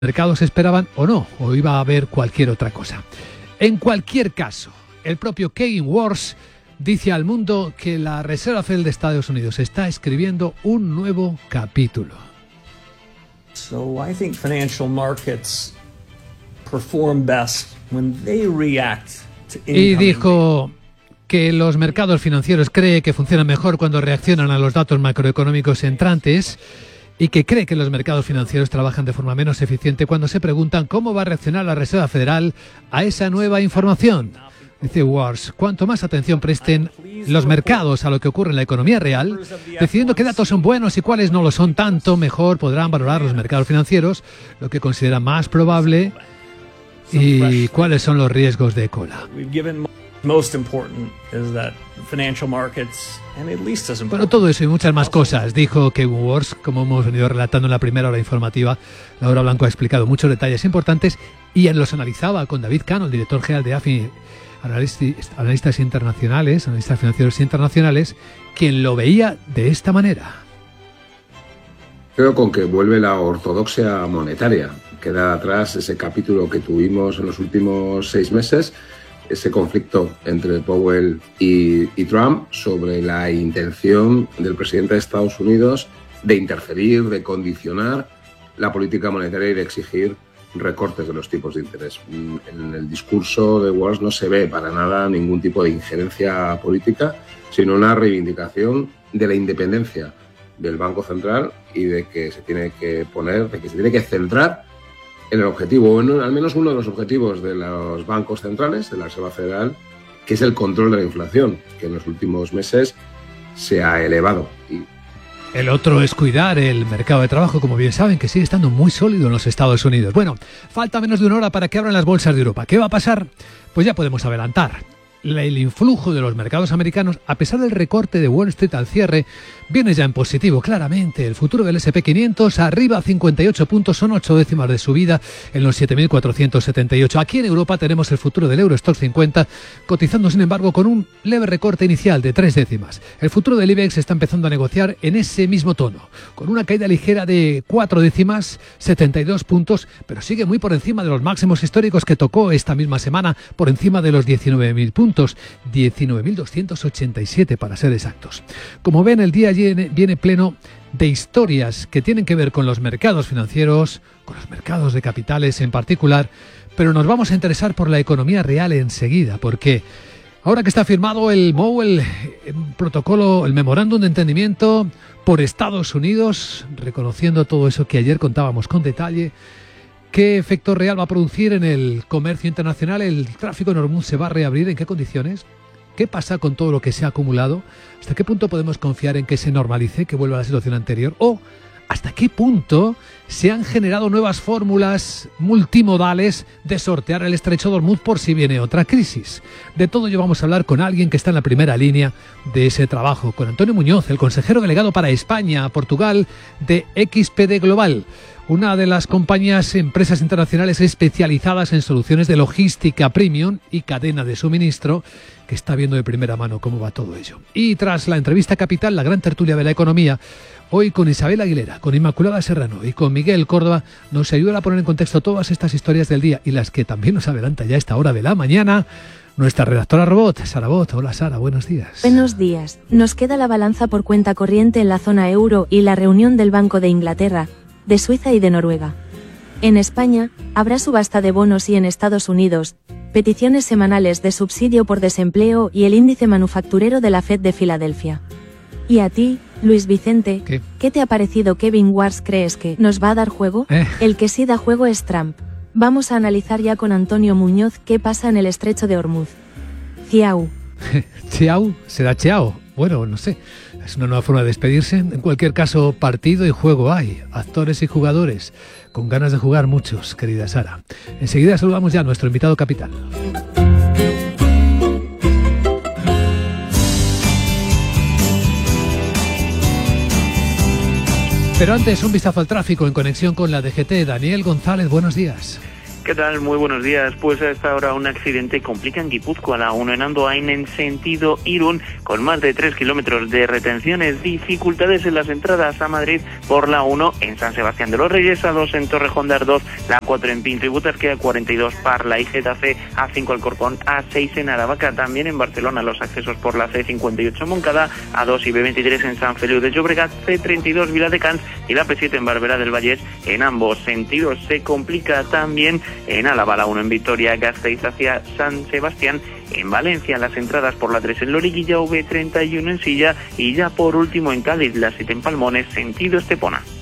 mercados esperaban o no, o iba a haber cualquier otra cosa. En cualquier caso, el propio Kevin Warsh dice al mundo que la Reserva Federal de Estados Unidos está escribiendo un nuevo capítulo. So I think financial markets perform best when they react to income. Y dijo que los mercados financieros cree que funcionan mejor cuando reaccionan a los datos macroeconómicos entrantes y que cree que los mercados financieros trabajan de forma menos eficiente cuando se preguntan cómo va a reaccionar la Reserva Federal a esa nueva información. Dice Warsh, cuanto más atención presten los mercados a lo que ocurre en la economía real, decidiendo qué datos son buenos y cuáles no lo son tanto, mejor podrán valorar los mercados financieros, lo que consideran más probable y cuáles son los riesgos de cola. Bueno, todo eso y muchas más cosas, dijo Kevin Warsh, como hemos venido relatando en la primera hora informativa. Laura Blanco ha explicado muchos detalles importantes y los analizaba con David Cano, el director general de AFI, analistas financieros internacionales, quien lo veía de esta manera. Creo con que vuelve la ortodoxia monetaria. Queda atrás ese capítulo que tuvimos en los últimos 6 meses, ese conflicto entre Powell y Trump sobre la intención del presidente de Estados Unidos de interferir, de condicionar la política monetaria y de exigir recortes de los tipos de interés. En el discurso de Warsh no se ve para nada ningún tipo de injerencia política, sino una reivindicación de la independencia del Banco Central y de que se tiene que centrar en el objetivo, bueno, al menos uno de los objetivos de los bancos centrales, de la Reserva Federal, que es el control de la inflación, que en los últimos meses se ha elevado. El otro es cuidar el mercado de trabajo, como bien saben, que sigue estando muy sólido en los Estados Unidos. Bueno, falta menos de una hora para que abran las bolsas de Europa. ¿Qué va a pasar? Pues ya podemos adelantar. El influjo de los mercados americanos, a pesar del recorte de Wall Street al cierre, viene ya en positivo, claramente. El futuro del S&P 500 arriba 58 puntos, son 8 décimas de subida en los 7.478. Aquí en Europa tenemos el futuro del Eurostoxx 50, cotizando sin embargo con un leve recorte inicial de 3 décimas. El futuro del IBEX está empezando a negociar en ese mismo tono, con una caída ligera de 4 décimas, 72 puntos, pero sigue muy por encima de los máximos históricos que tocó esta misma semana, por encima de los 19.000 puntos. 19.287 para ser exactos. Como ven, el día viene pleno de historias que tienen que ver con los mercados financieros, con los mercados de capitales en particular, pero nos vamos a interesar por la economía real enseguida, porque ahora que está firmado el protocolo, el memorándum de entendimiento por Estados Unidos, reconociendo todo eso que ayer contábamos con detalle, ¿qué efecto real va a producir en el comercio internacional? ¿El tráfico en Hormuz se va a reabrir? ¿En qué condiciones? ¿Qué pasa con todo lo que se ha acumulado? ¿Hasta qué punto podemos confiar en que se normalice, que vuelva a la situación anterior? ¿O hasta qué punto se han generado nuevas fórmulas multimodales de sortear el estrecho de Hormuz por si viene otra crisis? De todo ello vamos a hablar con alguien que está en la primera línea de ese trabajo, con Antonio Muñoz, el consejero delegado para España, Portugal, de XPD Global, una de las empresas internacionales especializadas en soluciones de logística premium y cadena de suministro, que está viendo de primera mano cómo va todo ello. Y tras la entrevista capital, la gran tertulia de la economía, hoy con Isabel Aguilera, con Inmaculada Serrano y con Miguel Córdoba, nos ayudan a poner en contexto todas estas historias del día y las que también nos adelanta ya a esta hora de la mañana nuestra redactora robot, Sara Bot. Hola Sara, buenos días. Buenos días. Nos queda la balanza por cuenta corriente en la zona euro y la reunión del Banco de Inglaterra, de Suiza y de Noruega. En España, habrá subasta de bonos y en Estados Unidos, peticiones semanales de subsidio por desempleo y el índice manufacturero de la FED de Filadelfia. ¿Y a ti, Luis Vicente, qué te ha parecido Kevin Warsh? ¿Crees que nos va a dar juego? El que sí da juego es Trump. Vamos a analizar ya con Antonio Muñoz qué pasa en el estrecho de Hormuz. Ciao. ¿Ciao? ¿Será ciao? Bueno, no sé. Es una nueva forma de despedirse. En cualquier caso, partido y juego hay. Actores y jugadores. Con ganas de jugar muchos, querida Sara. Enseguida saludamos ya a nuestro invitado capital. Pero antes, un vistazo al tráfico en conexión con la DGT. Daniel González, buenos días. ¿Qué tal? Muy buenos días. Pues a esta hora un accidente complica en Guipúzcoa, la 1 en Andoain en sentido Irún, con más de 3 kilómetros de retenciones, dificultades en las entradas a Madrid por la 1 en San Sebastián de los Reyes, A2 en Torrejón de Ardoz, la 4 en Pinto y Butarque, A42 Parla y Getafe, A5 Alcorcón, A6 en Aravaca, también en Barcelona los accesos por la C58 Moncada, A2 y B23 en San Feliu de Llobregat, C32 Viladecans y la P7 en Barberà del Vallès. En ambos sentidos se complica también en Álava, la 1 en Vitoria, Gasteiz hacia San Sebastián, en Valencia las entradas por la 3 en Loriguilla, V31 en Silla y ya por último en Cádiz, la 7 en Palmones, sentido Estepona.